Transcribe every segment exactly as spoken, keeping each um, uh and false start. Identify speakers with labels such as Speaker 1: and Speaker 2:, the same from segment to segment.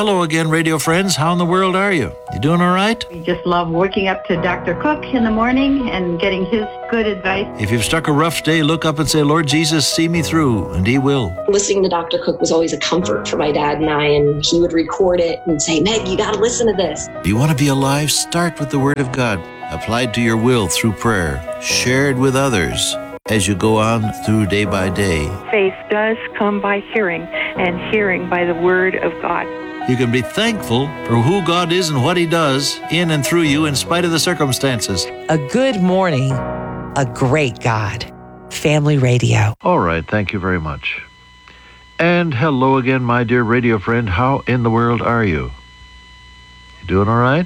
Speaker 1: hello again, radio friends. How in the world are you? You doing all right?
Speaker 2: We just love waking up to Doctor Cook in the morning and getting his good advice.
Speaker 1: If you've struck a rough day, look up and say, Lord Jesus, see me through, and he will.
Speaker 3: Listening to Doctor Cook was always a comfort for my dad and I, and he would record it and say, Meg, you got to listen to this.
Speaker 1: Do you want to be alive? Start with the Word of God, applied to your will through prayer, shared with others as you go on through day by day.
Speaker 4: Faith does come by hearing, and hearing by the Word of God.
Speaker 1: You can be thankful for who God is and what he does in and through you in spite of the circumstances.
Speaker 5: A good morning, a great God. Family Radio.
Speaker 1: All right, thank you very much. And hello again, my dear radio friend. How in the world are you? You doing all right?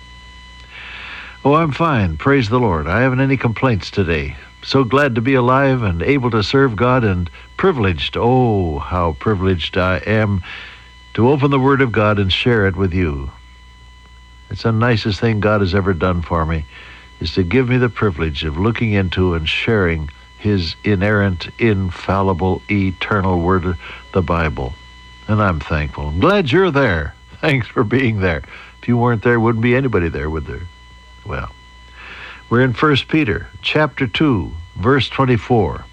Speaker 1: Oh, I'm fine. Praise the Lord. I haven't any complaints today. So glad to be alive and able to serve God, and privileged, oh, how privileged I am to open the Word of God and share it with you. It's the nicest thing God has ever done for me, is to give me the privilege of looking into and sharing his inerrant, infallible, eternal Word, the Bible. And I'm thankful. I'm glad you're there. Thanks for being there. If you weren't there, wouldn't be anybody there, would there? Well, we're in First Peter, chapter two, verse twenty-four.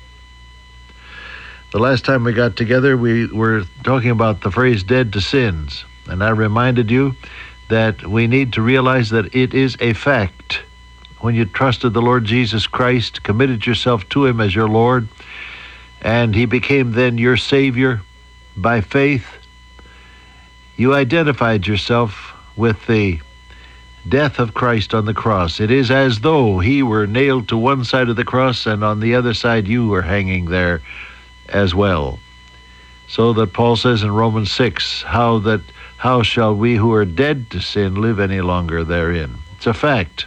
Speaker 1: The last time we got together, we were talking about the phrase dead to sins. And I reminded you that we need to realize that it is a fact. When you trusted the Lord Jesus Christ, committed yourself to him as your Lord, and he became then your Savior by faith, you identified yourself with the death of Christ on the cross. It is as though he were nailed to one side of the cross, and on the other side you were hanging there as well. So that Paul says in Romans six, how that how shall we who are dead to sin live any longer therein? It's a fact.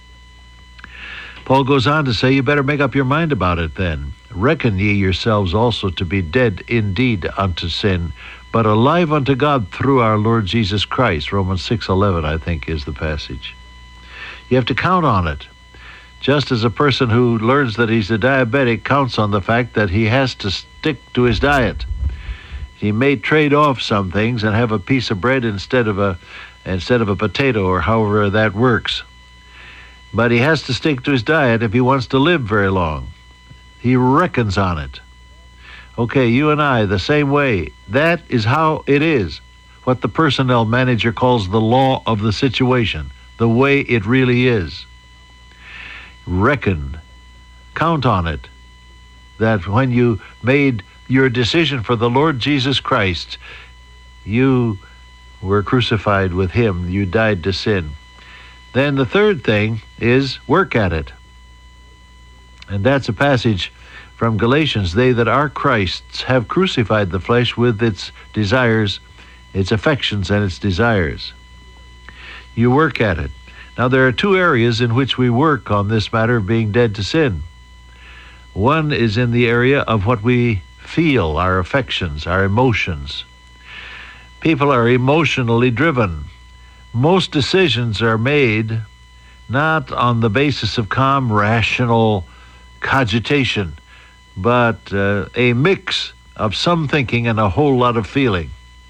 Speaker 1: Paul goes on to say, you better make up your mind about it then. Reckon ye yourselves also to be dead indeed unto sin, but alive unto God through our Lord Jesus Christ. Romans six eleven, I think, is the passage. You have to count on it. Just as a person who learns that he's a diabetic counts on the fact that he has to stick to his diet. He may trade off some things and have a piece of bread instead of a instead of a potato, or however that works. But he has to stick to his diet if he wants to live very long. He reckons on it. Okay, you and I, the same way. That is how it is. What the personnel manager calls the law of the situation, the way it really is. Reckon, count on it, that when you made your decision for the Lord Jesus Christ, you were crucified with him. You died to sin. Then the third thing is work at it. And that's a passage from Galatians. They that are Christ's have crucified the flesh with its desires, its affections, and its desires. You work at it. Now, there are two areas in which we work on this matter of being dead to sin. One is in the area of what we feel, our affections, our emotions. People are emotionally driven. Most decisions are made not on the basis of calm, rational cogitation, but uh, a mix of some thinking and a whole lot of feeling.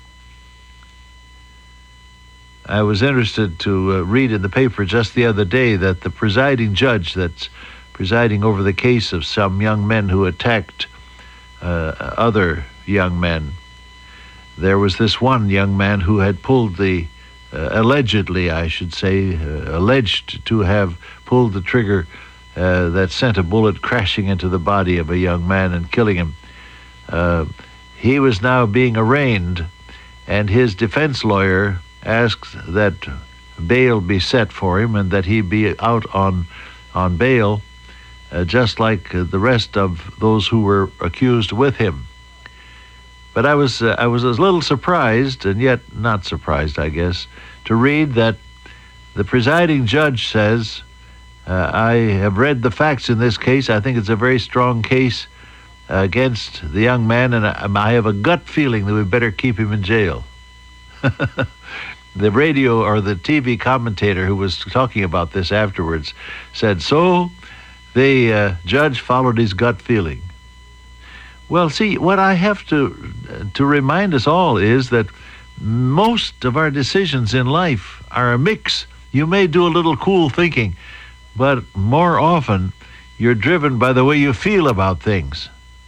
Speaker 1: I was interested to uh, read in the paper just the other day that the presiding judge that's presiding over the case of some young men who attacked uh, other young men, there was this one young man who had pulled the, uh, allegedly, I should say, uh, alleged to have pulled the trigger uh, that sent a bullet crashing into the body of a young man and killing him. Uh, he was now being arraigned, and his defense lawyer asked that bail be set for him and that he be out on on bail, uh, just like uh, the rest of those who were accused with him. But I was uh, I was a little surprised, and yet not surprised, I guess, to read that the presiding judge says, uh, I have read the facts in this case. I think it's a very strong case uh, against the young man, and I, I have a gut feeling that we better keep him in jail. The radio or the T V commentator who was talking about this afterwards said, so the uh, judge followed his gut feeling. Well, see, what I have to to remind us all is that Most of our decisions in life are a mix. You may do a little cool thinking, but more often you're driven by the way you feel about things.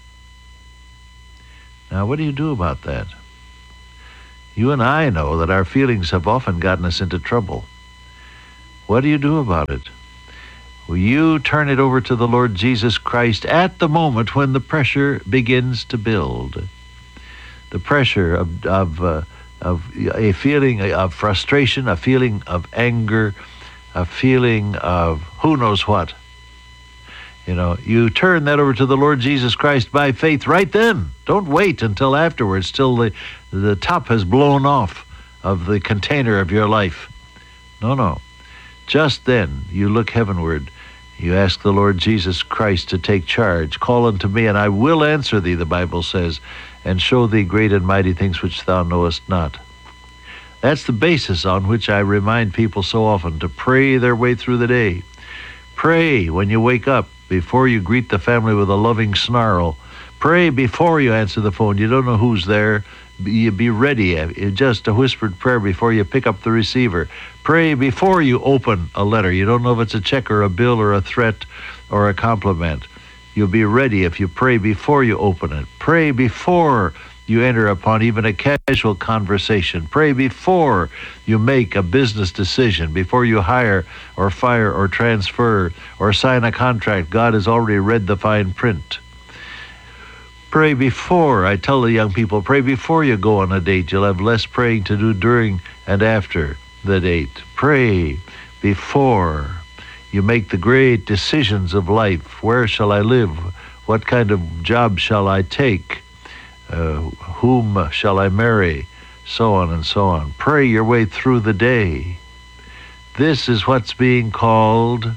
Speaker 1: Now, what do you do about that? You and I know that our feelings have often gotten us into trouble. What do you do about it? Well, you turn it over to the Lord Jesus Christ at the moment when the pressure begins to build. The pressure of of, uh, of a feeling of frustration, a feeling of anger, a feeling of who knows what. You know, you turn that over to the Lord Jesus Christ by faith right then. Don't wait until afterwards, till the, the top has blown off of the container of your life. No, no. Just then, you look heavenward. You ask the Lord Jesus Christ to take charge. Call unto me, and I will answer thee, the Bible says, and show thee great and mighty things which thou knowest not. That's the basis on which I remind people so often to pray their way through the day. Pray when you wake up, before you greet the family with a loving snarl. Pray before you answer the phone. You don't know who's there. You be ready. Just a whispered prayer before you pick up the receiver. Pray before you open a letter. You don't know if it's a check or a bill or a threat or a compliment. You'll be ready if you pray before you open it. Pray before you enter upon even a casual conversation. Pray before you make a business decision, before you hire or fire or transfer or sign a contract. God has already read the fine print. Pray before, I tell the young people, pray before you go on a date. You'll have less praying to do during and after the date. Pray before you make the great decisions of life. Where shall I live? What kind of job shall I take? Uh, whom shall I marry? So on and so on. Pray your way through the day. This is what's being called,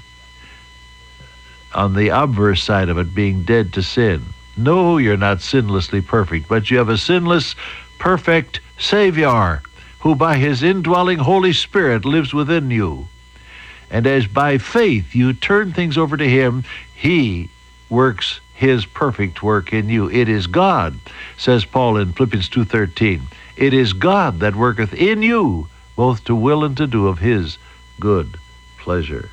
Speaker 1: on the obverse side of it, being dead to sin. No, you're not sinlessly perfect, but you have a sinless, perfect Savior who by his indwelling Holy Spirit lives within you. And as by faith you turn things over to him, he works his perfect work in you. It is God, says Paul in Philippians two thirteen. It is God that worketh in you, both to will and to do of his good pleasure.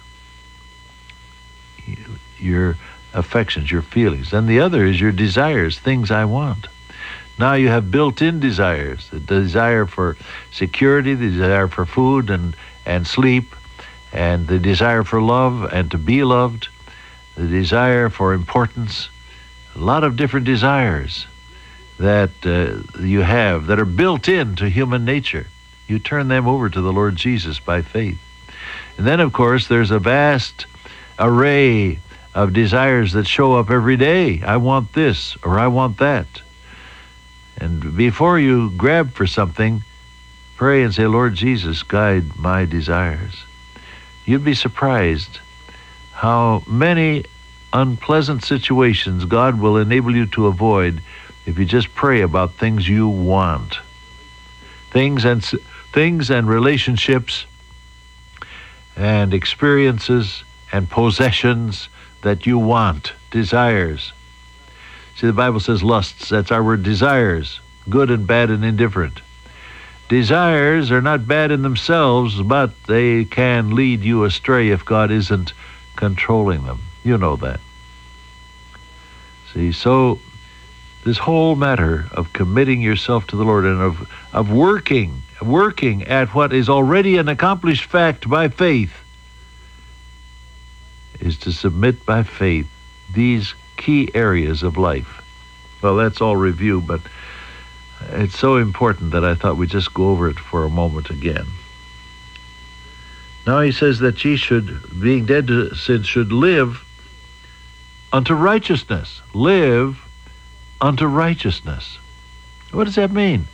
Speaker 1: Your affections, your feelings. And the other is your desires, things I want. Now you have built-in desires, the desire for security, the desire for food and, and sleep, and the desire for love and to be loved, the desire for importance, a lot of different desires that uh, you have that are built into human nature. You turn them over to the Lord Jesus by faith. And then, of course, there's a vast array of desires that show up every day. I want this or I want that. And before you grab for something, pray and say, Lord Jesus, guide my desires. You'd be surprised how many unpleasant situations God will enable you to avoid if you just pray about things you want. Things and things and relationships and experiences and possessions that you want, desires. See, the Bible says lusts. That's our word, desires, good and bad and indifferent. Desires are not bad in themselves, but they can lead you astray if God isn't controlling them. You know that. See, so this whole matter of committing yourself to the Lord and of, of working, working at what is already an accomplished fact by faith is to submit by faith these key areas of life. Well, that's all review, but it's so important that I thought we'd just go over it for a moment again. Now he says that ye should, being dead to sin, should live unto righteousness. Live unto righteousness. What does that mean?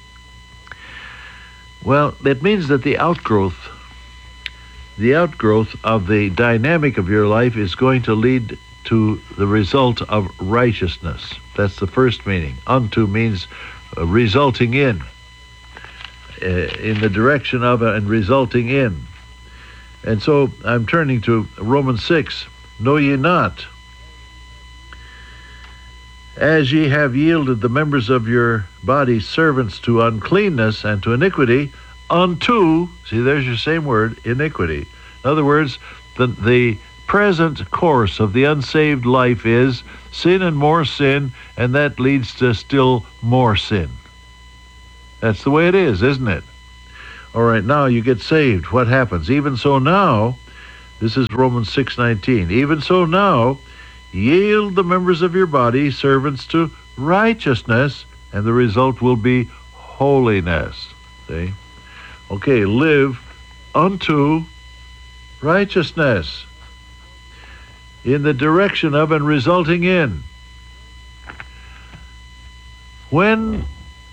Speaker 1: Well, it means that the outgrowth, the outgrowth of the dynamic of your life is going to lead to the result of righteousness. That's the first meaning. Unto means uh, resulting in, uh, in the direction of and resulting in. And so I'm turning to Romans six. Know ye not? As ye have yielded the members of your body servants to uncleanness and to iniquity, unto, see, there's your same word, iniquity. In other words, the, the present course of the unsaved life is sin and more sin, and that leads to still more sin. That's the way it is, isn't it? All right, now you get saved. What happens? Even so now, this is Romans six nineteen, even so now, yield the members of your body servants to righteousness, and the result will be holiness. See? Okay, live unto righteousness, in the direction of and resulting in. When,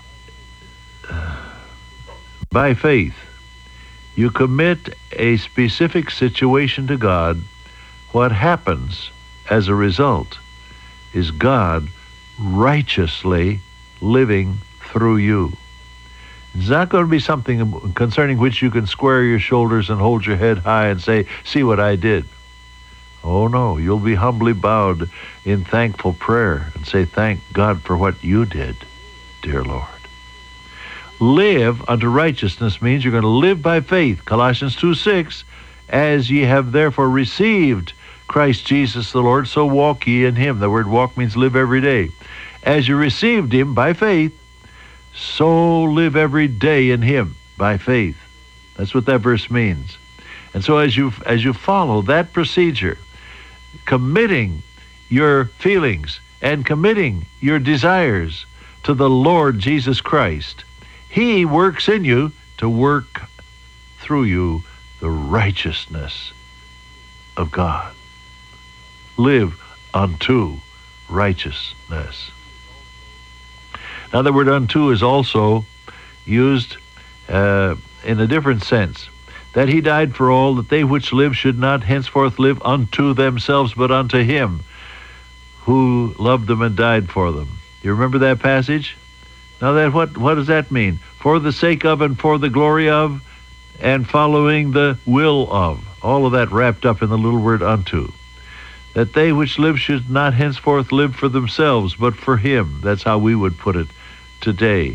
Speaker 1: by faith, you commit a specific situation to God, what happens as a result is God righteously living through you. It's not going to be something concerning which you can square your shoulders and hold your head high and say, see what I did. Oh no, you'll be humbly bowed in thankful prayer and say, thank God for what you did, dear Lord. Live unto righteousness means you're going to live by faith. Colossians two six, as ye have therefore received Christ Jesus the Lord, so walk ye in him. The word walk means live every day. As you received him by faith, so live every day in him by faith. That's what that verse means. And so as you as you follow that procedure, committing your feelings and committing your desires to the Lord Jesus Christ, he works in you to work through you the righteousness of God. Live unto righteousness. Now the word unto is also used uh, in a different sense. That he died for all, that they which live should not henceforth live unto themselves, but unto him who loved them and died for them. You remember that passage? Now that what, what does that mean? For the sake of and for the glory of and following the will of. All of that wrapped up in the little word unto. That they which live should not henceforth live for themselves, but for him. That's how we would put it today.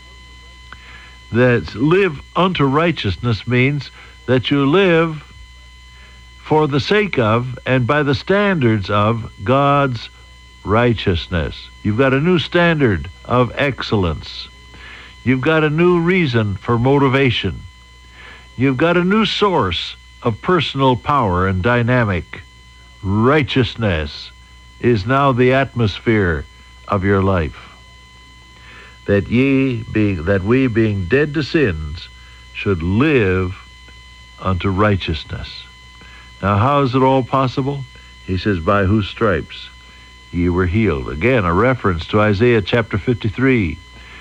Speaker 1: That live unto righteousness means that you live for the sake of and by the standards of God's righteousness. You've got a new standard of excellence. You've got a new reason for motivation. You've got a new source of personal power and dynamic. Righteousness is now the atmosphere of your life. That ye being that we being dead to sins should live unto righteousness. Now how is it all possible? He says, by whose stripes ye were healed. Again, a reference to Isaiah chapter fifty-three.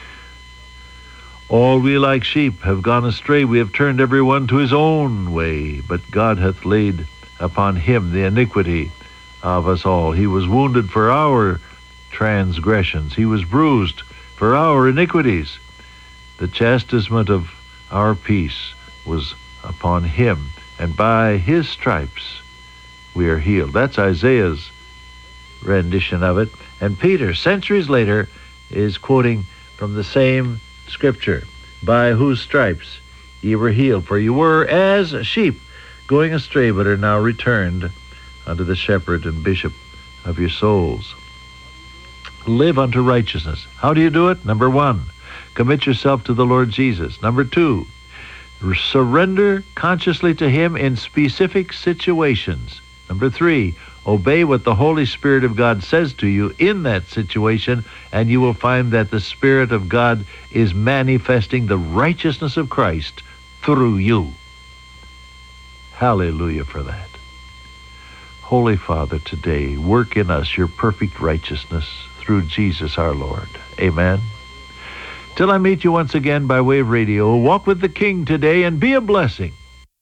Speaker 1: All we like sheep have gone astray, we have turned every one to his own way, but God hath laid upon him the iniquity of us all. He was wounded for our transgressions, he was bruised for our iniquities. The chastisement of our peace was upon him, and by his stripes we are healed. That's Isaiah's rendition of it. And Peter, centuries later, is quoting from the same scripture. By whose stripes ye were healed, for you were as sheep going astray, but are now returned unto the shepherd and bishop of your souls. Live unto righteousness. How do you do it? Number one, commit yourself to the Lord Jesus. Number two, surrender consciously to him in specific situations. Number three, obey what the Holy Spirit of God says to you in that situation, and you will find that the Spirit of God is manifesting the righteousness of Christ through you. Hallelujah for that. Holy Father, today, work in us your perfect righteousness through Jesus our Lord. Amen. Till I meet you once again by way of radio, walk with the King today and be a blessing.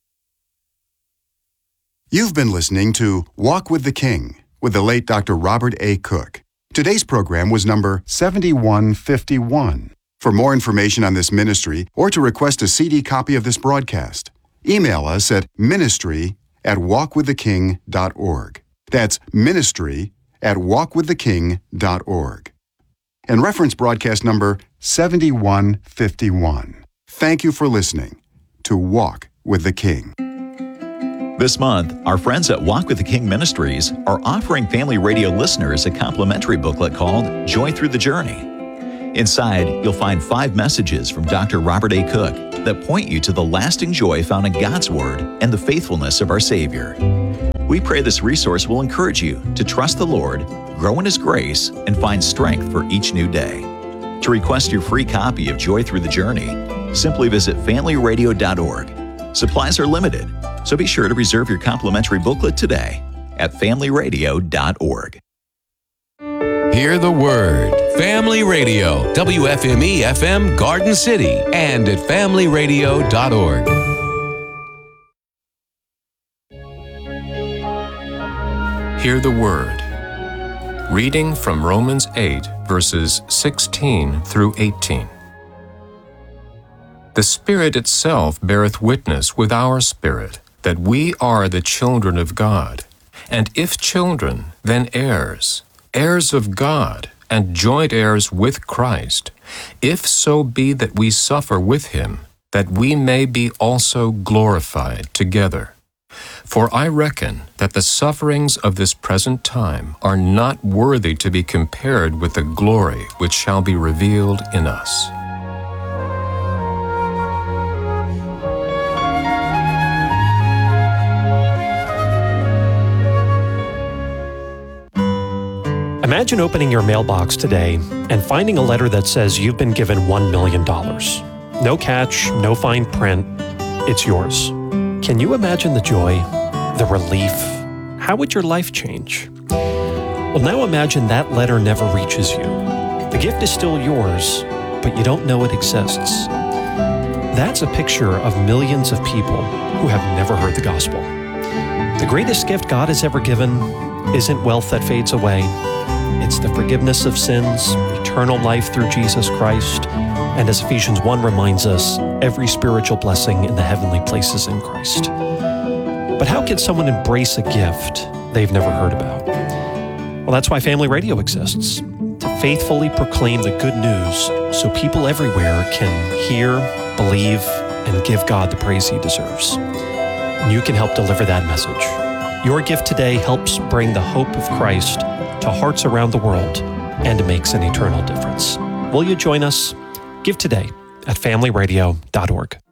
Speaker 6: You've been listening to Walk with the King with the late Doctor Robert A. Cook. Today's program was number seventy-one fifty-one. For more information on this ministry or to request a C D copy of this broadcast, email us at ministry at walk with the king dot org. That's ministry at walk with the king dot org. And reference broadcast number seventy-one fifty-one. Thank you for listening to Walk with the King.
Speaker 7: This month, our friends at Walk with the King Ministries are offering Family Radio listeners a complimentary booklet called Joy Through the Journey. Inside, you'll find five messages from Doctor Robert A. Cook that point you to the lasting joy found in God's Word and the faithfulness of our Savior. We pray this resource will encourage you to trust the Lord, grow in His grace, and find strength for each new day. To request your free copy of Joy Through the Journey, simply visit family radio dot org. Supplies are limited, so be sure to reserve your complimentary booklet today at family radio dot org.
Speaker 8: Hear the Word. Family Radio, W F M E F M Garden City, and at family radio dot org. Hear the Word. Reading from Romans eight, verses sixteen through eighteen. The Spirit itself beareth witness with our spirit that we are the children of God, and if children, then heirs, heirs of God, and joint heirs with Christ, if so be that we suffer with Him, that we may be also glorified together. For I reckon that the sufferings of this present time are not worthy to be compared with the glory which shall be revealed in us.
Speaker 9: Imagine opening your mailbox today and finding a letter that says you've been given one million dollars. No catch, no fine print. It's yours. Can you imagine the joy, the relief? How would your life change? Well, now imagine that letter never reaches you. The gift is still yours, but you don't know it exists. That's a picture of millions of people who have never heard the gospel. The greatest gift God has ever given isn't wealth that fades away. It's the forgiveness of sins, eternal life through Jesus Christ, and as Ephesians one reminds us, every spiritual blessing in the heavenly places in Christ. But how can someone embrace a gift they've never heard about? Well, that's why Family Radio exists, to faithfully proclaim the good news so people everywhere can hear, believe, and give God the praise He deserves. And you can help deliver that message. Your gift today helps bring the hope of Christ to hearts around the world and makes an eternal difference. Will you join us? Give today at family radio dot org.